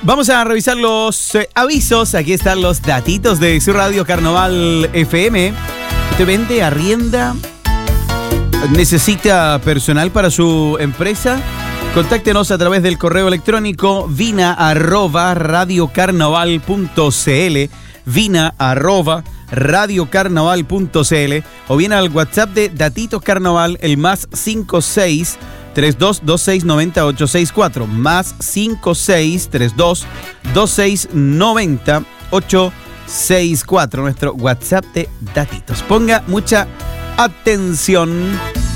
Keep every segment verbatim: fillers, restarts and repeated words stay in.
Vamos a revisar los eh, avisos. Aquí están los datitos de su radio Carnaval F M. ¿Usted vende, arrienda, necesita personal para su empresa? Contáctenos a través del correo electrónico vina arroba radiocarnaval punto cl, vina arroba radiocarnaval punto cl, o bien al WhatsApp de Datitos Carnaval, el más cinco seis tres dos dos seis nueve cero ocho seis cuatro, más cinco seis tres dos dos seis nueve cero ocho seis cuatro, nuestro WhatsApp de Datitos. Ponga mucha atención.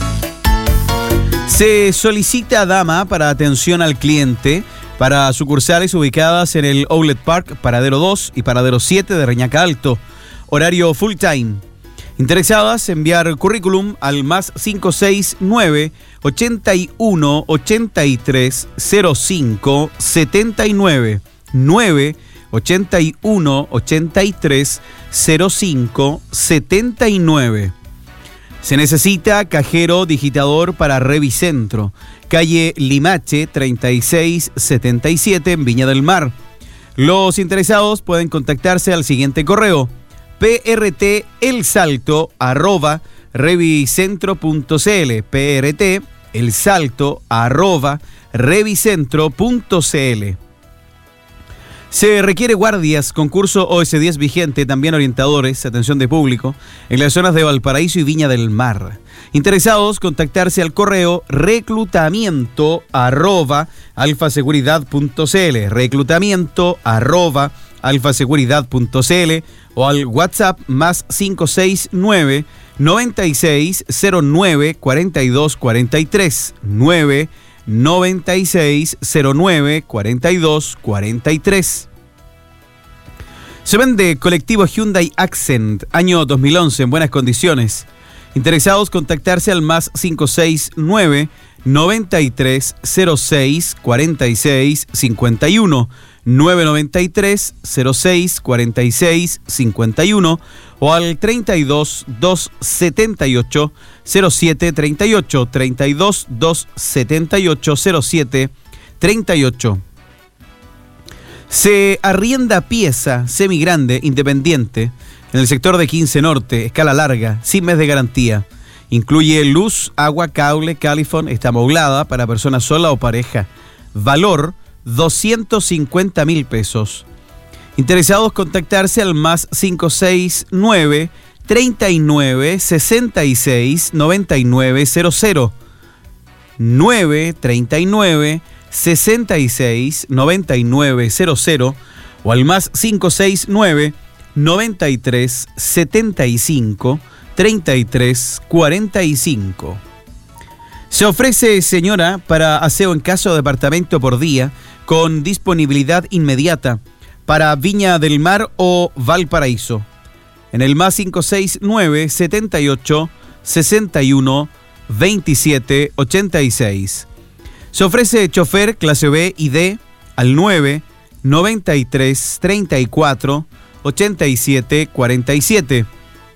Se solicita dama para atención al cliente para sucursales ubicadas en el Outlet Park, Paradero dos y Paradero siete de Reñaca Alto. Horario full time. Interesadas, enviar currículum al más cinco seis nueve ochenta y uno ochenta y tres cero cinco setenta y nueve, nueve ochenta y uno ochenta y tres cero cinco setenta y nueve. Se necesita cajero digitador para Revicentro, calle Limache treinta y seis setenta y siete en Viña del Mar. Los interesados pueden contactarse al siguiente correo: prtelsalto arroba revicentro punto cl, prtelsalto arroba revicentro punto cl. Se requiere guardias, concurso O S diez vigente, también orientadores, atención de público, en las zonas de Valparaíso y Viña del Mar. Interesados, contactarse al correo reclutamiento arroba alfaseguridad punto cl, reclutamiento arroba alfaseguridad punto cl, o al WhatsApp más cinco seis nueve noventa y seis cero nueve cuarenta y dos cuarenta y tres, nueve noventa y seis cero nueve cuarenta y dos cuarenta y tres. Se vende colectivo Hyundai Accent, año dos mil once, en buenas condiciones. Interesados, contactarse al más cinco seis nueve noventa y tres cero seis cuarenta y seis cincuenta y uno, nueve noventa y tres cero seis cuarenta y seis cincuenta y uno, o al treinta y dos doscientos setenta y ocho cero siete treinta y ocho, treinta y dos doscientos setenta y ocho cero siete treinta y ocho. Se arrienda pieza semigrande independiente en el sector de quince Norte, escala larga, sin mes de garantía. Incluye luz, agua, cable, califón, está amoblada para persona sola o pareja. Valor doscientos cincuenta mil pesos. Interesados, contactarse al más cinco seis nueve treinta y nueve sesenta y seis noventa y nueve cero cero, nueve treinta y nueve sesenta y seis noventa y nueve cero cero, o al más cinco seis nueve noventa y tres setenta y cinco treinta y tres cuarenta y cinco. Se ofrece señora para aseo en casa o departamento por día, con disponibilidad inmediata para Viña del Mar o Valparaíso. En el más cinco seis nueve setenta y ocho sesenta y uno veintisiete ochenta y seis. Se ofrece chofer clase B y D al nueve noventa y tres treinta y cuatro ochenta y siete cuarenta y siete.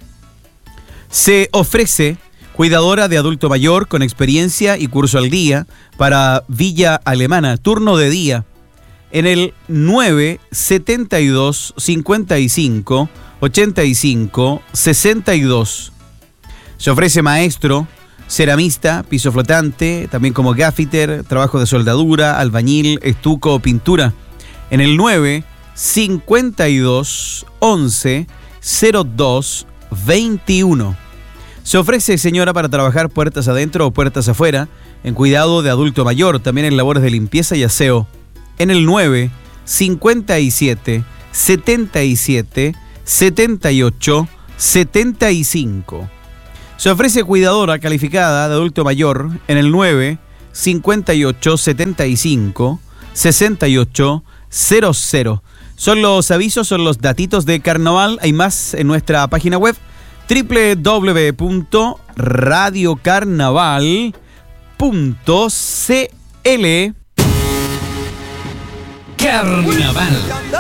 Se ofrece cuidadora de adulto mayor con experiencia y curso al día para Villa Alemana, turno de día, en el nueve setenta y dos cincuenta y cinco ochenta y cinco sesenta y dos. Se ofrece maestro, ceramista, piso flotante, también como gaffiter, trabajo de soldadura, albañil, estuco o pintura, en el nueve cincuenta y dos once cero dos veintiuno. Se ofrece señora para trabajar puertas adentro o puertas afuera, en cuidado de adulto mayor, también en labores de limpieza y aseo, en el nueve cincuenta y siete setenta y siete setenta y ocho setenta y cinco. Se ofrece cuidadora calificada de adulto mayor en el nueve cincuenta y ocho setenta y cinco sesenta y ocho cero cero. Son los avisos, son los datitos de carnaval. Hay más en nuestra página web doble u doble u doble u punto radiocarnaval punto cl. Carnaval.